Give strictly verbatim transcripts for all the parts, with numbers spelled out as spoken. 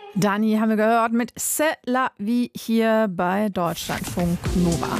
Dani haben wir gehört mit C'est la vie hier bei Deutschlandfunk Nova.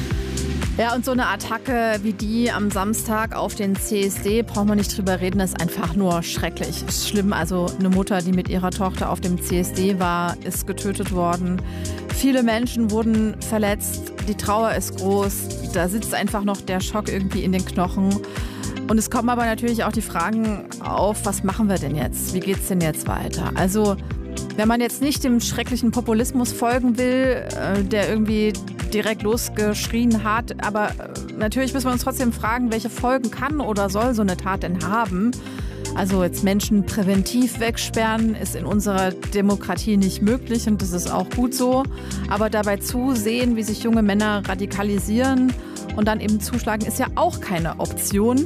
Ja, und so eine Attacke wie die am Samstag auf den C S D, braucht man nicht drüber reden, ist einfach nur schrecklich. Ist schlimm, also eine Mutter, die mit ihrer Tochter auf dem C S D war, ist getötet worden. Viele Menschen wurden verletzt, die Trauer ist groß, da sitzt einfach noch der Schock irgendwie in den Knochen. Und es kommen aber natürlich auch die Fragen auf, was machen wir denn jetzt? Wie geht's denn jetzt weiter? Also, wenn man jetzt nicht dem schrecklichen Populismus folgen will, der irgendwie direkt losgeschrien hat, aber natürlich müssen wir uns trotzdem fragen, welche Folgen kann oder soll so eine Tat denn haben? Also jetzt Menschen präventiv wegsperren ist in unserer Demokratie nicht möglich und das ist auch gut so. Aber dabei zusehen, wie sich junge Männer radikalisieren und dann eben zuschlagen, ist ja auch keine Option.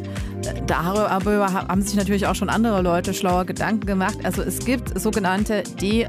Darüber haben sich natürlich auch schon andere Leute schlauer Gedanken gemacht. Also es gibt sogenannte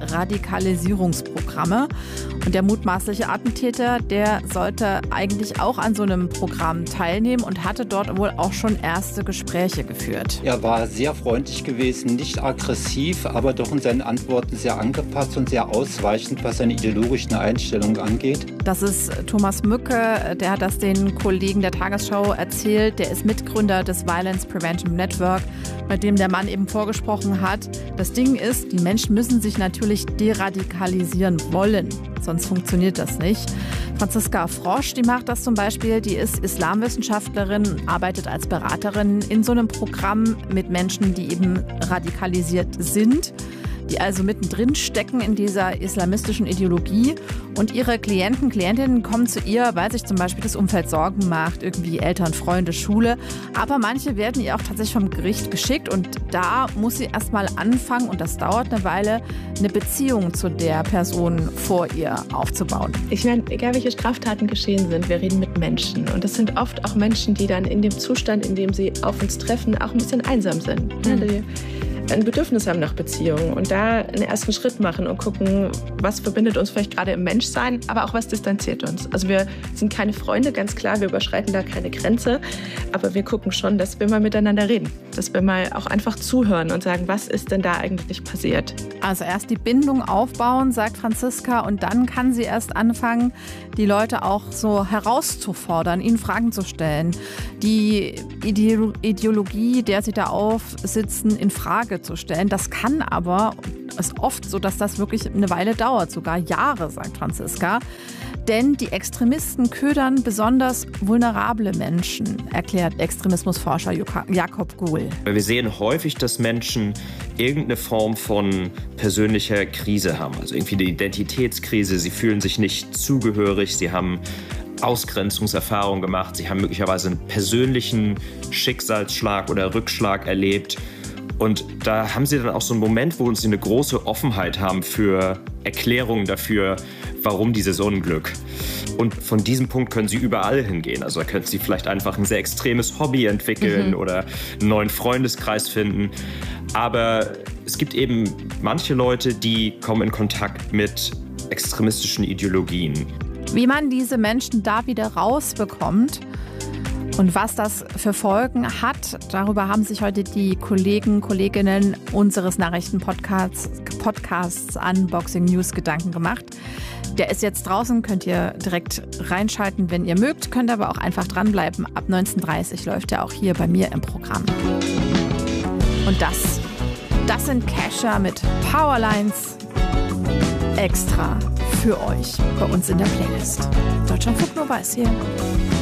Deradikalisierungsprogramme. Und der mutmaßliche Attentäter, der sollte eigentlich auch an so einem Programm teilnehmen und hatte dort wohl auch schon erste Gespräche geführt. Er war sehr freundlich gewesen, nicht aggressiv, aber doch in seinen Antworten sehr angepasst und sehr ausweichend, was seine ideologischen Einstellungen angeht. Das ist Thomas Mücke, der hat das den Kollegen der Tagesschau erzählt. Der ist Mitgründer des Violence Prevention Network, bei dem der Mann eben vorgesprochen hat. Das Ding ist, die Menschen müssen sich natürlich deradikalisieren wollen, sonst funktioniert das nicht. Franziska Frosch, die macht das zum Beispiel, die ist Islamwissenschaftlerin, arbeitet als Beraterin in so einem Programm mit Menschen, die eben radikalisiert sind, die also mittendrin stecken in dieser islamistischen Ideologie. Und ihre Klienten, Klientinnen kommen zu ihr, weil sich zum Beispiel das Umfeld Sorgen macht, irgendwie Eltern, Freunde, Schule. Aber manche werden ihr auch tatsächlich vom Gericht geschickt und da muss sie erstmal anfangen, und das dauert eine Weile, eine Beziehung zu der Person vor ihr aufzubauen. Ich meine, egal welche Straftaten geschehen sind, wir reden mit Menschen. Und das sind oft auch Menschen, die dann in dem Zustand, in dem sie auf uns treffen, auch ein bisschen einsam sind. Mhm. Die ein Bedürfnis haben nach Beziehungen und da einen ersten Schritt machen und gucken, was verbindet uns vielleicht gerade im Menschsein, aber auch was distanziert uns. Also wir sind keine Freunde, ganz klar, wir überschreiten da keine Grenze, aber wir gucken schon, dass wir mal miteinander reden, dass wir mal auch einfach zuhören und sagen, was ist denn da eigentlich passiert. Also erst die Bindung aufbauen, sagt Franziska, und dann kann sie erst anfangen, die Leute auch so herauszufordern, ihnen Fragen zu stellen, die Ideologie, der sie da aufsitzen, in Frage zu stellen. Das kann aber, ist oft so, dass das wirklich eine Weile dauert, sogar Jahre, sagt Franziska. Denn die Extremisten ködern besonders vulnerable Menschen, erklärt Extremismusforscher Jakob Guhl. Wir sehen häufig, dass Menschen irgendeine Form von persönlicher Krise haben. Also irgendwie eine Identitätskrise, sie fühlen sich nicht zugehörig, sie haben Ausgrenzungserfahrungen gemacht, sie haben möglicherweise einen persönlichen Schicksalsschlag oder Rückschlag erlebt. Und da haben sie dann auch so einen Moment, wo sie eine große Offenheit haben für Erklärungen dafür, warum dieses Unglück. Und von diesem Punkt können sie überall hingehen. Also da können sie vielleicht einfach ein sehr extremes Hobby entwickeln mhm. oder einen neuen Freundeskreis finden. Aber es gibt eben manche Leute, die kommen in Kontakt mit extremistischen Ideologien. Wie man diese Menschen da wieder rausbekommt und was das für Folgen hat, darüber haben sich heute die Kollegen, Kolleginnen unseres Nachrichtenpodcasts Podcasts Unboxing News Gedanken gemacht. Der ist jetzt draußen, könnt ihr direkt reinschalten, wenn ihr mögt, könnt aber auch einfach dranbleiben. Ab neunzehn Uhr dreißig läuft er auch hier bei mir im Programm. Und das, das sind Kesha mit Powerlines extra für euch bei uns in der Playlist. Deutschlandfunk Nova ist hier.